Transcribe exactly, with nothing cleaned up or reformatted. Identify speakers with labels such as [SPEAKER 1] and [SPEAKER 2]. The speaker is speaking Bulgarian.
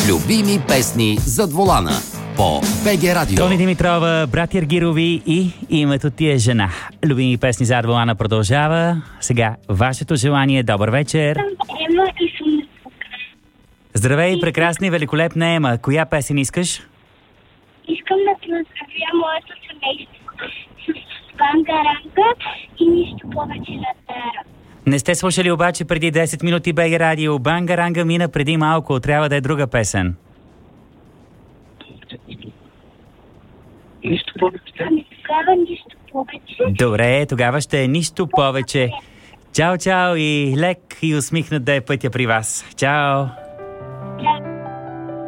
[SPEAKER 1] Любими песни зад волана по БГ Радио.
[SPEAKER 2] Тони Димитрова, Братя Аргирови и Името ти е жена. Любими песни зад волана продължава. Сега вашето желание. Добър вечер.
[SPEAKER 3] Ема и съм.
[SPEAKER 2] Здравей, прекрасна и великолепна Ема. Коя песен искаш?
[SPEAKER 3] Искам да поздравя моето семейство с Бангаранга и нищо повече на Тара.
[SPEAKER 2] Не сте слушали обаче преди десет минути БГ Радио. Бангаранга мина преди малко. Трябва да е друга песен.
[SPEAKER 4] Нищо повече.
[SPEAKER 3] Ами тогава нищо повече.
[SPEAKER 2] Добре, тогава ще е нищо повече. Чао, чао и лек и усмихнат да е пътя при вас. Чао!